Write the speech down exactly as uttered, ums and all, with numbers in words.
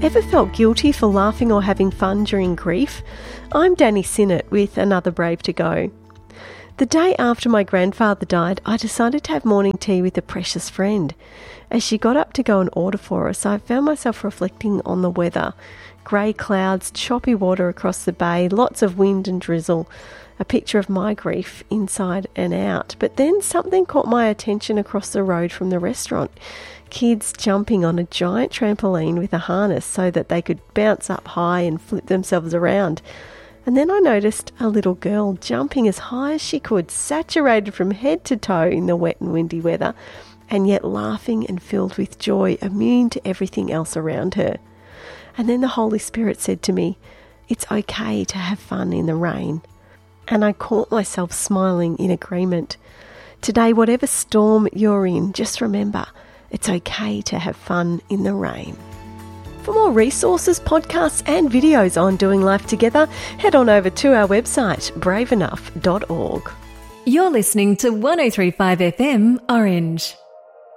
Ever felt guilty for laughing or having fun during grief? I'm Danny Sinnott with another Brave to Go. The day after my grandfather died, I decided to have morning tea with a precious friend. As she got up to go and order for us, I found myself reflecting on the weather. Grey clouds, choppy water across the bay, lots of wind and drizzle. A picture of my grief inside and out. But then something caught my attention across the road from the restaurant. Kids jumping on a giant trampoline with a harness so that they could bounce up high and flip themselves around. And then I noticed a little girl jumping as high as she could, saturated from head to toe in the wet and windy weather, and yet laughing and filled with joy, immune to everything else around her. And then the Holy Spirit said to me, "It's okay to have fun in the rain." And I caught myself smiling in agreement. Today, whatever storm you're in, just remember, it's okay to have fun in the rain. For more resources, podcasts and videos on doing life together, head on over to our website, brave enough dot org. You're listening to one oh three point five F M Orange.